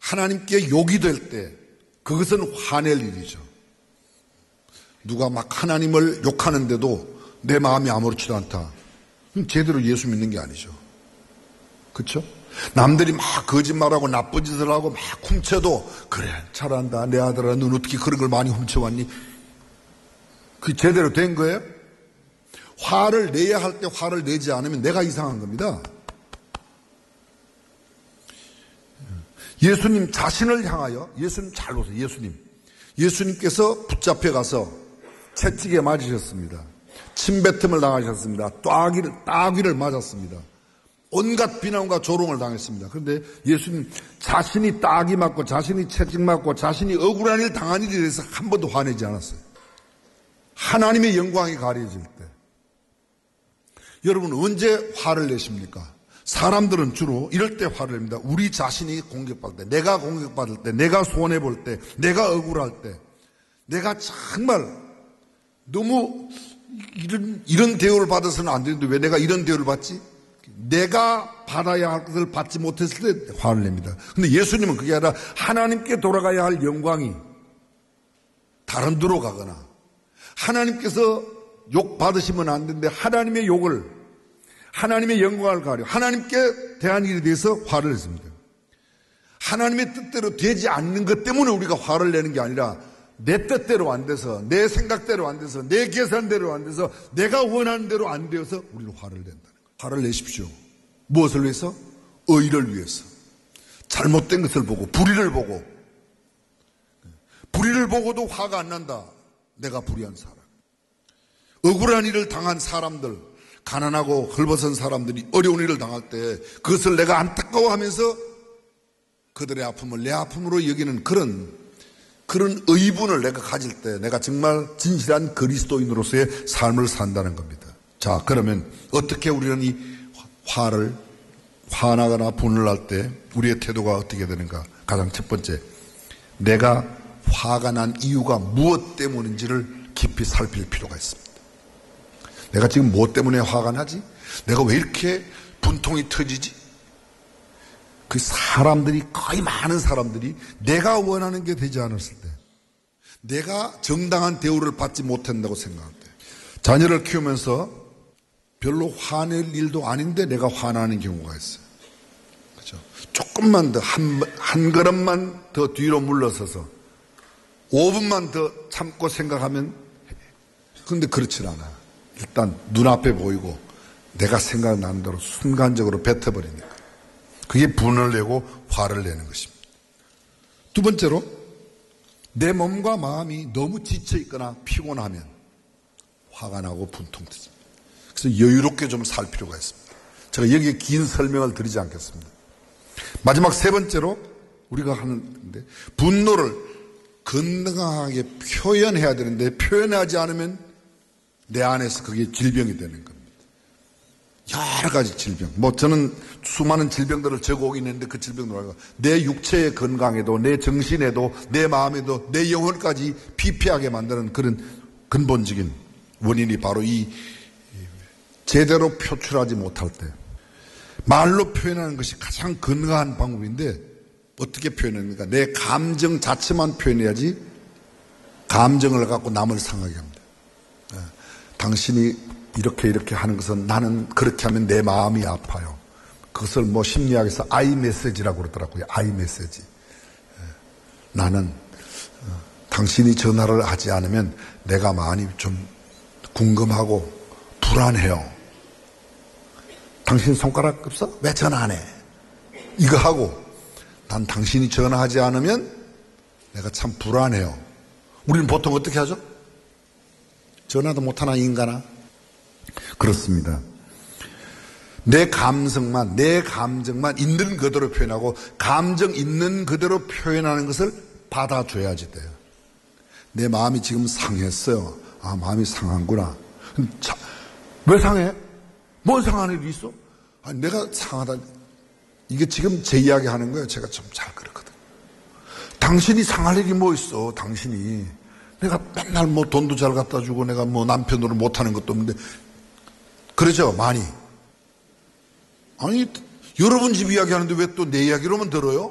하나님께 욕이 될 때 그것은 화낼 일이죠. 누가 막 하나님을 욕하는데도 내 마음이 아무렇지도 않다. 그럼 제대로 예수 믿는 게 아니죠. 그렇죠? 남들이 막 거짓말하고 나쁜 짓을 하고 막 훔쳐도 그래 잘한다 내 아들아 넌 어떻게 그런 걸 많이 훔쳐왔니? 그게 제대로 된 거예요? 화를 내야 할 때 화를 내지 않으면 내가 이상한 겁니다. 예수님 자신을 향하여 예수님 잘 보세요. 예수님께서 붙잡혀 가서 채찍에 맞으셨습니다. 침뱉음을 당하셨습니다. 따귀를 맞았습니다. 온갖 비난과 조롱을 당했습니다. 그런데 예수님 자신이 따귀 맞고 자신이 채찍 맞고 자신이 억울한 일 당한 일에 대해서 한 번도 화내지 않았어요. 하나님의 영광이 가려질 때. 여러분 언제 화를 내십니까? 사람들은 주로 이럴 때 화를 냅니다. 우리 자신이 공격받을 때, 내가 공격받을 때, 내가 손해볼 때, 내가 억울할 때, 내가 정말 너무 이런 대우를 받아서는 안 되는데 왜 내가 이런 대우를 받지? 내가 받아야 할 것을 받지 못했을 때 화를 냅니다. 근데 예수님은 그게 아니라 하나님께 돌아가야 할 영광이 다른 데로 가거나 하나님께서 욕 받으시면 안 되는데 하나님의 욕을 하나님의 영광을 가려 하나님께 대한 일에 대해서 화를 냈습니다. 하나님의 뜻대로 되지 않는 것 때문에 우리가 화를 내는 게 아니라 내 뜻대로 안 돼서 내 생각대로 안 돼서 내 계산대로 안 돼서 내가 원하는 대로 안 되어서 우리는 화를 낸다는 거예요. 화를 내십시오. 무엇을 위해서? 의를 위해서. 잘못된 것을 보고 불의를 보고도 화가 안 난다. 내가 불의한 사람. 억울한 일을 당한 사람들, 가난하고 헐벗은 사람들이 어려운 일을 당할 때 그것을 내가 안타까워하면서 그들의 아픔을 내 아픔으로 여기는 그런 의분을 내가 가질 때 내가 정말 진실한 그리스도인으로서의 삶을 산다는 겁니다. 자, 그러면 어떻게 우리는 이 화나거나 분을 할 때 우리의 태도가 어떻게 되는가? 가장 첫 번째, 내가 화가 난 이유가 무엇 때문인지를 깊이 살필 필요가 있습니다. 내가 지금 무엇 때문에 화가 나지? 내가 왜 이렇게 분통이 터지지? 그 사람들이, 거의 많은 사람들이 내가 원하는 게 되지 않았을 때, 내가 정당한 대우를 받지 못한다고 생각할 때, 자녀를 키우면서 별로 화낼 일도 아닌데 내가 화나는 경우가 있어요. 그렇죠? 조금만 더, 한 걸음만 더 뒤로 물러서서 5분만 더 참고 생각하면, 그런데 그렇진 않아요. 일단 눈앞에 보이고 내가 생각나는 대로 순간적으로 뱉어버리니까. 그게 분을 내고 화를 내는 것입니다. 두 번째로, 내 몸과 마음이 너무 지쳐있거나 피곤하면 화가 나고 분통되습니다. 그래서 여유롭게 좀 살 필요가 있습니다. 제가 여기에 긴 설명을 드리지 않겠습니다. 마지막 세 번째로 우리가 하는데, 분노를 건강하게 표현해야 되는데 표현하지 않으면 내 안에서 그게 질병이 되는 겁니다. 여러 가지 질병. 저는 수많은 질병들을 적어오긴 했는데 그 질병들 말고 내 육체의 건강에도, 내 정신에도, 내 마음에도, 내 영혼까지 피폐하게 만드는 그런 근본적인 원인이 바로 이 제대로 표출하지 못할 때, 말로 표현하는 것이 가장 건강한 방법인데 어떻게 표현합니까? 내 감정 자체만 표현해야지 감정을 갖고 남을 상하게 합니다. 당신이 이렇게 하는 것은 나는 그렇게 하면 내 마음이 아파요. 그것을 심리학에서 아이 메시지라고 그러더라고요. 아이 메시지. 나는 당신이 전화를 하지 않으면 내가 많이 좀 궁금하고 불안해요. 당신 손가락 없어? 왜 전화 안 해? 이거 하고, 난 당신이 전화하지 않으면 내가 참 불안해요. 우리는 보통 어떻게 하죠? 전화도 못하나 인간아? 그렇습니다. 내 감정만 있는 그대로 표현하고, 감정 있는 그대로 표현하는 것을 받아줘야지 돼요. 내 마음이 지금 상했어요. 아, 마음이 상한구나. 왜 상해? 뭔 상한 일이 있어? 아니, 내가 상하다. 이게 지금 제 이야기 하는 거예요. 제가 좀 잘 그렇거든. 당신이 상할 일이 뭐 있어, 당신이. 내가 맨날 돈도 잘 갖다 주고 내가 남편으로 못하는 것도 없는데. 그러죠, 많이. 아니, 여러분 집 이야기 하는데 왜 또 내 이야기로만 들어요?